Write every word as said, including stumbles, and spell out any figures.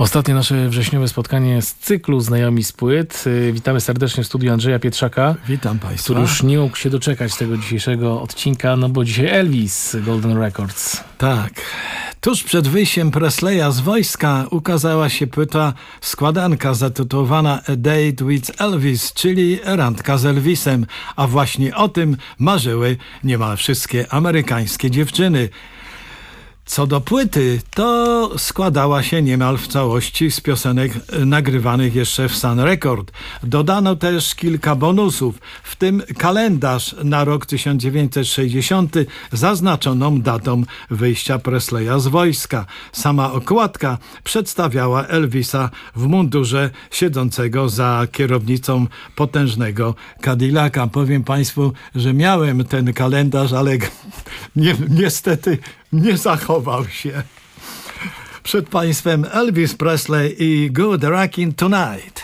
Ostatnie nasze wrześniowe spotkanie z cyklu Znajomi z płyt. Witamy serdecznie w studiu Andrzeja Pietrzaka. Witam Państwa. Który już nie mógł się doczekać tego dzisiejszego odcinka, no bo dzisiaj Elvis, Golden Records. Tak. Tuż przed wyjściem Presleya z wojska ukazała się płyta składanka zatytułowana A Date with Elvis, czyli randka z Elvisem, a właśnie o tym marzyły niemal wszystkie amerykańskie dziewczyny. Co do płyty, to składała się niemal w całości z piosenek nagrywanych jeszcze w Sun Record. Dodano też kilka bonusów, w tym kalendarz na rok tysiąc dziewięćset sześćdziesiąty zaznaczoną datą wyjścia Presleya z wojska. Sama okładka przedstawiała Elvisa w mundurze siedzącego za kierownicą potężnego Cadillaca. Powiem Państwu, że miałem ten kalendarz, ale ni- niestety nie zachował się. Przed Państwem Elvis Presley i Good Rockin' Tonight.